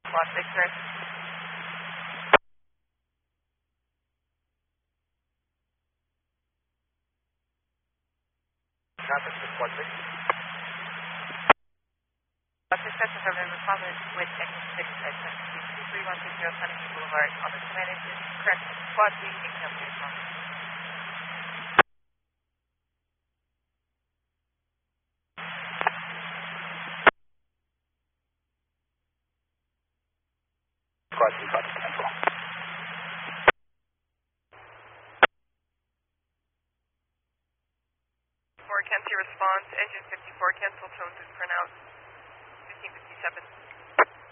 Squad 6, sir. Traffic to Squad 6. Squad 6, that's affirmative. Responded with engine 6 at 23160 Huntington Boulevard on the command engine. Correct. Squad B, incoming response. Squad 2, copy Central. Cancel response, engine 54, cancel, tone is pronounced, 1557.